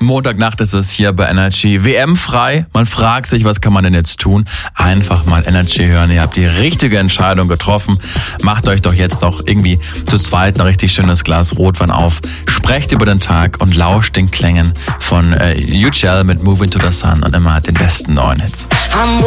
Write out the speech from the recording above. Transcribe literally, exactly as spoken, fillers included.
Montagnacht ist es hier bei Energy. W M-frei. Man fragt sich, was kann man denn jetzt tun? Einfach mal Energy hören. Ihr habt die richtige Entscheidung getroffen. Macht euch doch jetzt noch irgendwie zu zweit ein richtig schönes Glas Rotwein auf. Sprecht über den Tag und lauscht den Klängen von äh, U G L mit Move Into the Sun und immer den besten neuen Hits.